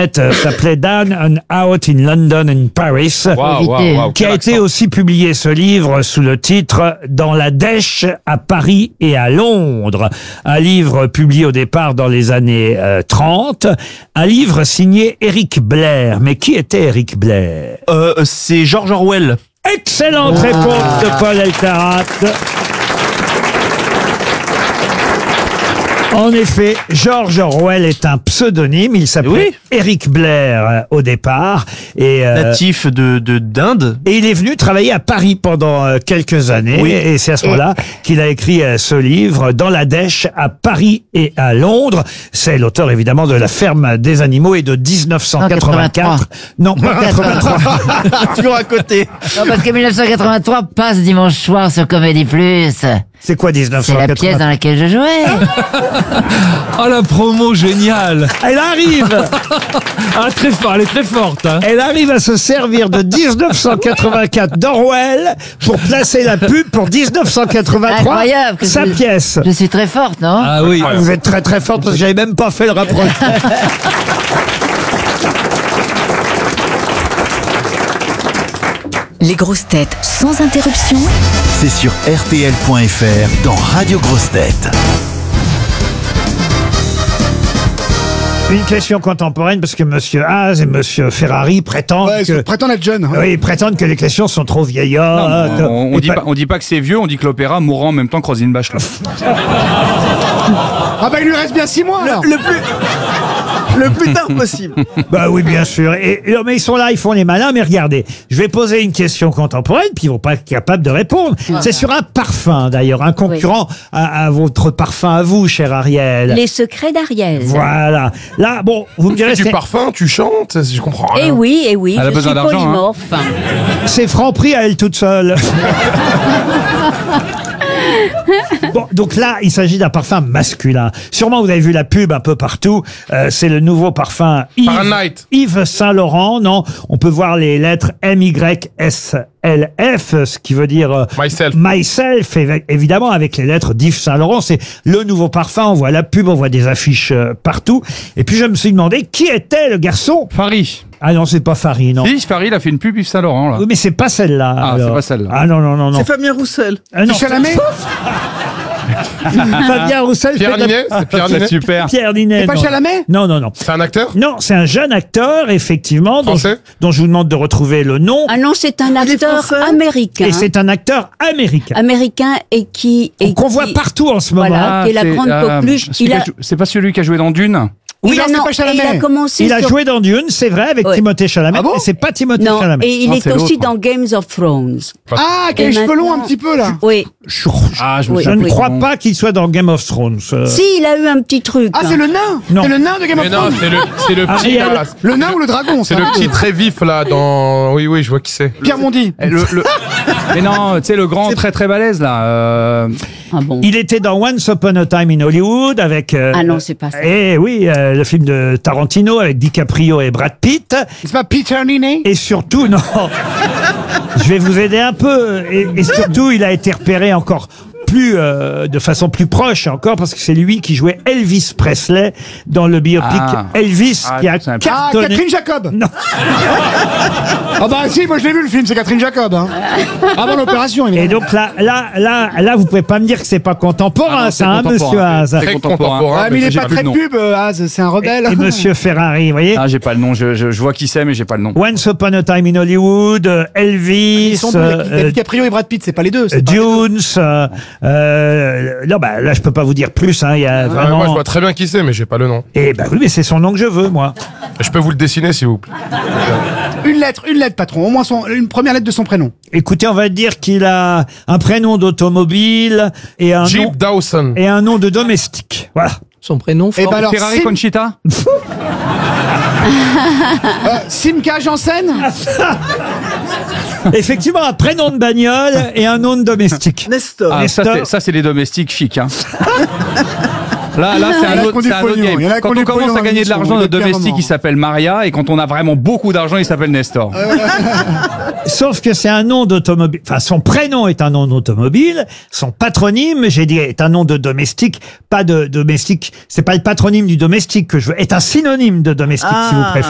poète s'appelait Dan and Out in London and Paris, qui a été aussi publié ce livre sous le titre Dans la dèche à Paris et à Londres. Un livre publié au départ dans les années 30. Un livre signé Eric Blair. Mais qui était Eric Blair? C'est George Orwell. Excellente réponse de Paul Elkarat. En effet, George Orwell est un pseudonyme. Il s'appelait Eric Blair au départ. Et, natif d'Inde. Et il est venu travailler à Paris pendant quelques années. Et c'est à ce moment-là qu'il a écrit ce livre, Dans la dèche à Paris et à Londres. C'est l'auteur évidemment de La ferme des animaux et de 1984. Non, pas 83. Toujours à côté. Non, parce que 1983 passe dimanche soir sur Comédie Plus. C'est quoi 1983? C'est la pièce dans laquelle je jouais. Oh, la promo géniale. Elle arrive. Ah, très fort, elle est très forte. Hein. Elle arrive à se servir de 1984 d'Orwell pour placer la pub pour 1983. Incroyable. Sa pièce. Je suis très forte, non? Ah oui. Vous êtes très très forte parce que j'avais même pas fait le rapprochement. Les grosses têtes sans interruption. C'est sur RTL.fr dans Radio Grosses Têtes. Une question contemporaine parce que Monsieur Haas et Monsieur Ferrari prétendent prétendent être jeunes. Oui, ils prétendent que les questions sont trop vieillardes. On dit pas que c'est vieux, on dit que l'opéra mourra en même temps que Roselyne Bachelot. Ah bah il lui reste bien 6 mois alors. Le plus tard possible. Bah oui, bien sûr. Mais ils sont là, ils font les malins. Mais regardez, je vais poser une question contemporaine, puis ils vont pas être capables de répondre. C'est sur un parfum, d'ailleurs, un concurrent à votre parfum à vous, cher Ariel. Les secrets d'Ariel. Voilà. Là, bon, vous me direz... Du parfum, tu chantes, je comprends rien. Eh oui, Elle a je besoin suis d'argent, polymorphe. C'est Franprix à elle toute seule. Bon, donc là, il s'agit d'un parfum masculin. Sûrement, vous avez vu la pub un peu partout. C'est le nouveau parfum Yves Saint Laurent. Non, on peut voir les lettres MYSLF, ce qui veut dire myself, évidemment, avec les lettres d'Yves Saint Laurent. C'est le nouveau parfum. On voit la pub, on voit des affiches partout. Et puis, je me suis demandé qui était le garçon. Fari. Ah non, c'est pas Fari, non. Si, Fari, il a fait une pub Yves Saint Laurent, là. Oui, mais c'est pas celle-là. Ah, c'est pas celle-là. Ah non, non, non, non. C'est Fabien Roussel. Non. Chalamet. Fabien Roussel. Pierre Ninet. Pierre Ninet. Super. Pierre Ninet. C'est pas Chalamet? Non, non, non. C'est un acteur? Non, c'est un jeune acteur, effectivement, dont je vous demande de retrouver le nom. Ah non, c'est un acteur américain. Et c'est un acteur américain. Américain et qui... Qu'on voit partout en ce moment. Voilà, qui est la grande coqueluche. C'est pas celui qui a joué dans Dune? Oui, non, c'est pas Chalamet. Il a commencé il a joué dans Dune, c'est vrai, avec Timothée Chalamet. Ah bon? Mais c'est pas Timothée Non, Chalamet. et il est aussi dans Games of Thrones. Ah, qui a les cheveux longs un petit peu là. Oui. Ah, Je ne crois pas qu'il soit dans Game of Thrones. Si, il a eu un petit truc. Ah, c'est le nain. Non. C'est le nain de Game of Mais non, Thrones. c'est le petit. Ariel. là. Le nain ou le dragon? C'est le petit très vif là dans. Oui, je vois qui c'est. Pierre Mondi. Mais non, tu sais, le grand très très balèze, là. Ah bon. Il était dans Once Upon a Time in Hollywood avec... Ah non, c'est pas ça. Et oui, le film de Tarantino avec DiCaprio et Brad Pitt. C'est pas Peter Ninet? Et surtout, non, je vais vous aider un peu. Et surtout, il a été repéré encore plus, de façon plus proche encore, parce que c'est lui qui jouait Elvis Presley dans le biopic Elvis, qui a cartonné. Ah, Catherine Jacob. Non. Ah bah si, moi je l'ai vu le film, c'est Catherine Jacob. Hein. Avant l'opération, Et donc là, vous pouvez pas me dire que c'est pas contemporain, ça, hein, monsieur Haas. Très contemporain. Ah, mais il est pas très pub, Haas, c'est un rebelle. Et monsieur Ferrari, vous voyez. Ah, j'ai pas le nom, je vois qui c'est, mais j'ai pas le nom. Once Upon a Time in Hollywood, Elvis, Ils sont deux, il y a DiCaprio et Brad Pitt, c'est pas les deux. Dunes, non, bah, là, je peux pas vous dire plus, hein, il y a vraiment... Moi, je vois très bien qui c'est, mais j'ai pas le nom. Eh ben oui, mais c'est son nom que je veux, moi. Je peux vous le dessiner, s'il vous plaît. Une lettre, patron. Au moins une première lettre de son prénom. Écoutez, on va dire qu'il a un prénom d'automobile et un Jeep nom... Dawson. Et un nom de domestique. Voilà. Son prénom, Et ben alors, Ferrari Conchita. Simca Janssen. Effectivement, un prénom de bagnole et un nom de domestique. Nestor. Ah, ça, c'est les domestiques chics, hein. Là, c'est un autre game. Quand on commence à gagner de l'argent, notre domestique, il s'appelle Maria, et quand on a vraiment beaucoup d'argent, il s'appelle Nestor. Sauf que c'est un nom d'automobile. Enfin, son prénom est un nom d'automobile. Son patronyme, j'ai dit, est un nom de domestique. Pas de domestique. C'est pas le patronyme du domestique que je veux. Est un synonyme de domestique, si vous préférez.